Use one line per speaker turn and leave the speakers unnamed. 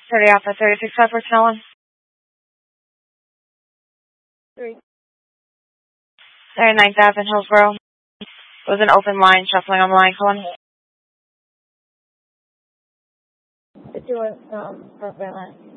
30 Alpha 36 for Channel 1.
3.
39th Ave in Hillsborough. It was an open line, shuffling on the line, calling.
51, front line.